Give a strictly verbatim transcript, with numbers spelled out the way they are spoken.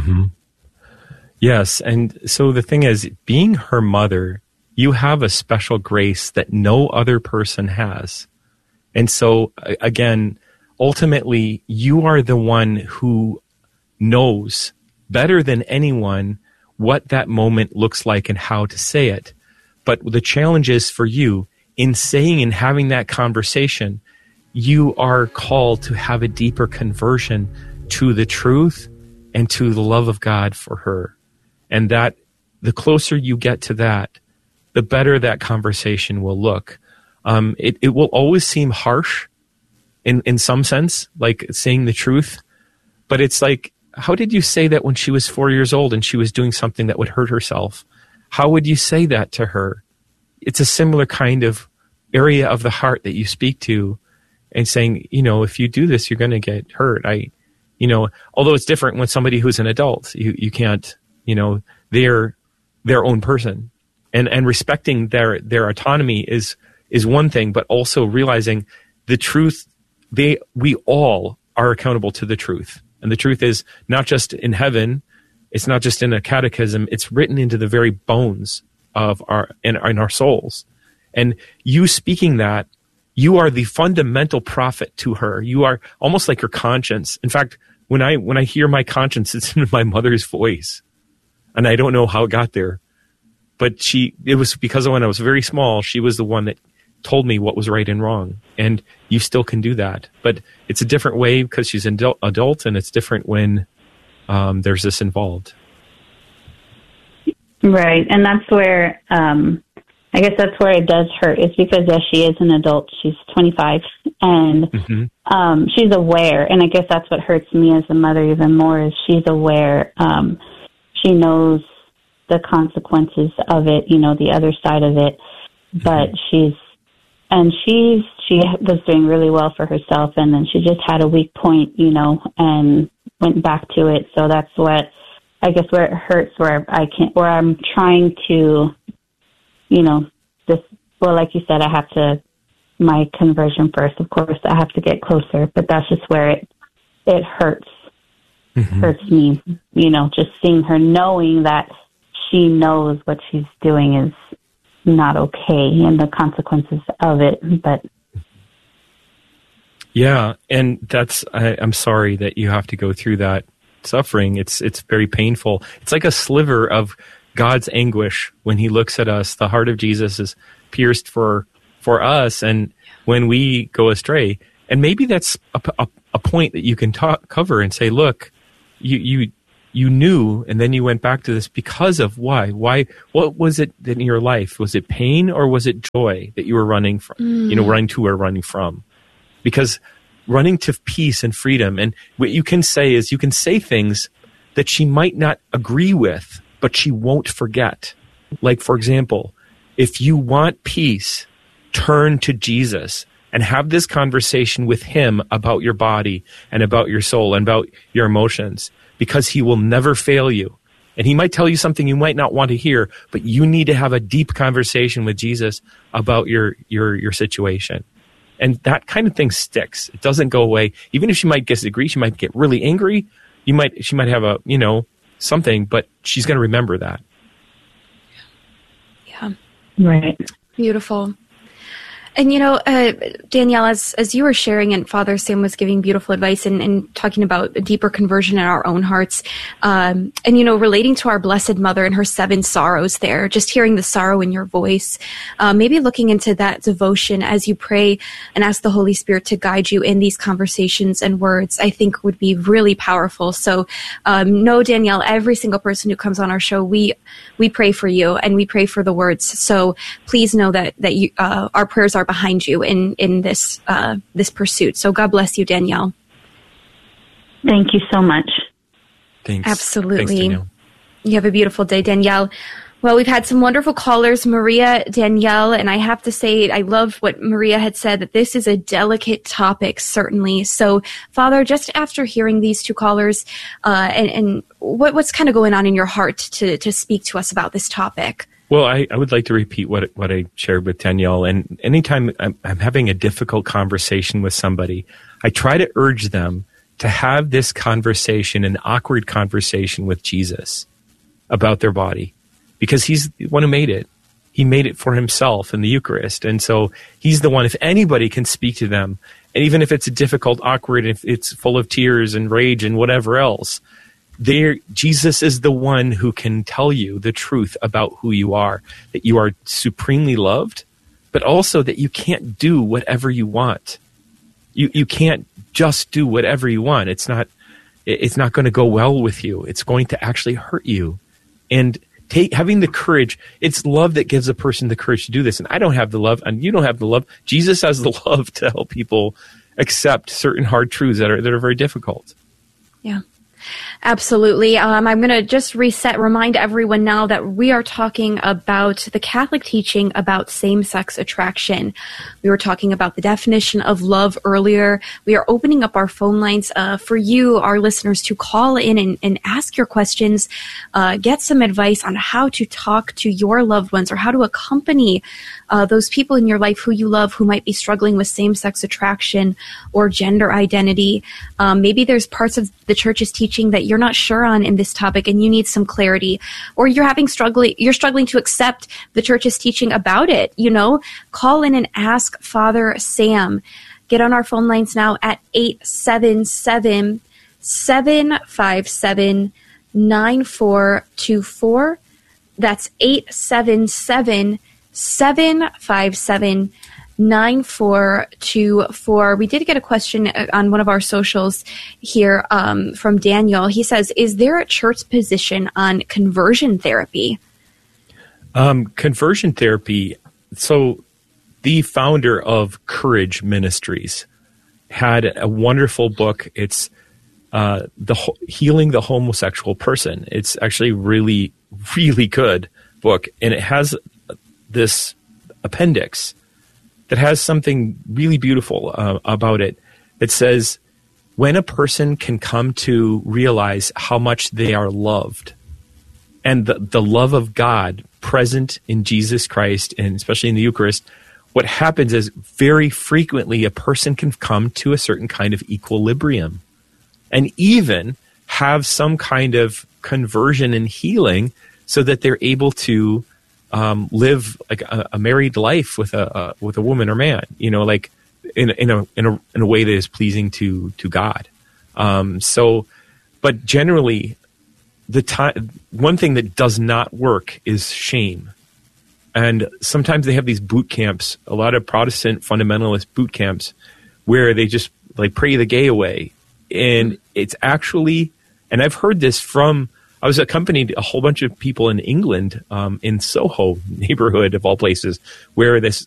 Mm-hmm. Yes, and so the thing is, being her mother, you have a special grace that no other person has. And so, again, ultimately, you are the one who knows better than anyone what that moment looks like and how to say it. But the challenge is for you, in saying and having that conversation, you are called to have a deeper conversion to the truth and to the love of God for her. And that the closer you get to that, the better that conversation will look. Um, it, it will always seem harsh in, in some sense, like saying the truth. But it's like, how did you say that when she was four years old and she was doing something that would hurt herself? How would you say that to her? It's a similar kind of area of the heart that you speak to and saying, you know, if you do this, you're going to get hurt. I, you know, although it's different when somebody who's an adult, you, you can't, you know, they're their own person. And and respecting their their autonomy is is one thing, but also realizing the truth, they we all are accountable to the truth. And the truth is not just in heaven, it's not just in a catechism, it's written into the very bones of our in, in our souls. And you speaking that, you are the fundamental prophet to her. You are almost like her conscience. In fact, when I when I hear my conscience, it's in my mother's voice. And I don't know how it got there. But she, it was because of when I was very small, she was the one that told me what was right and wrong. And you still can do that. But it's a different way because she's an adult, adult and it's different when um, there's this involved. Right. And that's where, um, I guess that's where it does hurt. It's because, yes, she is an adult. She's twenty-five. And mm-hmm. um, she's aware. And I guess that's what hurts me as a mother even more is she's aware. Um, she knows the consequences of it, you know, the other side of it. But she's, and she's, she was doing really well for herself, and then she just had a weak point, you know, and went back to it. So that's what, I guess, where it hurts, where I can't, where I'm trying to, you know, this, well, like you said, I have to, my conversion first, of course, I have to get closer, but that's just where it, it hurts, mm-hmm. hurts me, you know, just seeing her, knowing that she knows what she's doing is not okay and the consequences of it. But yeah, and that's, I, I'm sorry that you have to go through that suffering. It's, it's very painful. It's like a sliver of God's anguish when he looks at us. The heart of Jesus is pierced for, for us. And when we go astray, and maybe that's a, a, a point that you can talk, cover and say, look, you, you, you knew, and then you went back to this because of why? Why? What was it in your life? Was it pain or was it joy that you were running from? Mm. You know, running to or running from? Because running to peace and freedom, and what you can say is you can say things that she might not agree with, but she won't forget. Like, for example, if you want peace, turn to Jesus and have this conversation with him about your body and about your soul and about your emotions. Because he will never fail you. And he might tell you something you might not want to hear, but you need to have a deep conversation with Jesus about your your your situation. And that kind of thing sticks. It doesn't go away. Even if she might disagree, she might get really angry. You might she might have a, you know, something, but she's going to remember that. Yeah. Right. Beautiful. And, you know, uh, Danielle, as as you were sharing and Father Sam was giving beautiful advice and, and talking about a deeper conversion in our own hearts, um, and, you know, relating to our Blessed Mother and her seven sorrows there, just hearing the sorrow in your voice, uh, maybe looking into that devotion as you pray and ask the Holy Spirit to guide you in these conversations and words, I think would be really powerful. So, um, no, Danielle, every single person who comes on our show, we we pray for you and we pray for the words. So please know that, that you, uh, our prayers are behind you in in this uh, this pursuit. So God bless you, Danielle. Thank you so much. Thanks. Absolutely. Thanks, Danielle. You have a beautiful day, Danielle. Well, we've had some wonderful callers, Maria, Danielle, and I have to say I love what Maria had said, that this is a delicate topic, certainly. So, Father, just after hearing these two callers, uh, and, and what, what's kind of going on in your heart to, to speak to us about this topic? Well, I, I would like to repeat what what I shared with Danielle. And anytime I'm, I'm having a difficult conversation with somebody, I try to urge them to have this conversation, an awkward conversation with Jesus about their body, because he's the one who made it. He made it for himself in the Eucharist. And so he's the one, if anybody can speak to them, and even if it's difficult, awkward, if it's full of tears and rage and whatever else, there, Jesus is the one who can tell you the truth about who you are, that you are supremely loved, but also that you can't do whatever you want. You you can't just do whatever you want. It's not it's not going to go well with you. It's going to actually hurt you. And take, having the courage, it's love that gives a person the courage to do this. And I don't have the love, and you don't have the love. Jesus has the love to help people accept certain hard truths that are that are very difficult. Yeah. Absolutely. Um, I'm going to just reset, remind everyone now that we are talking about the Catholic teaching about same-sex attraction. We were talking about the definition of love earlier. We are opening up our phone lines uh, for you, our listeners, to call in and, and ask your questions, uh, get some advice on how to talk to your loved ones or how to accompany uh, those people in your life who you love who might be struggling with same-sex attraction or gender identity. Um, maybe there's parts of the church's teaching that you're not sure on in this topic and you need some clarity, or you're having struggling, you're struggling to accept the church's teaching about it. You know, call in and ask Father Sam. Get on our phone lines now at eight seven seven, seven five seven, nine four two four. That's eight seven seven, seven five seven, nine four two four. We did get a question on one of our socials here um, from Daniel. He says, is there a church position on conversion therapy? Um, conversion therapy. So the founder of Courage Ministries had a wonderful book. It's uh, the Healing the Homosexual Person. It's actually really, really good book. And it has this appendix that has something really beautiful uh, about it. It says, when a person can come to realize how much they are loved, and the, the love of God present in Jesus Christ, and especially in the Eucharist, what happens is very frequently a person can come to a certain kind of equilibrium and even have some kind of conversion and healing so that they're able to Um, live like a, a married life with a uh, with a woman or man, you know, like in in a in a in a way that is pleasing to to God. Um, so, but generally, the time one thing that does not work is shame, and sometimes they have these boot camps. A lot of Protestant fundamentalist boot camps where they just like pray the gay away, and it's actually, and I've heard this from. I was accompanied a whole bunch of people in England, um, in Soho neighborhood of all places, where this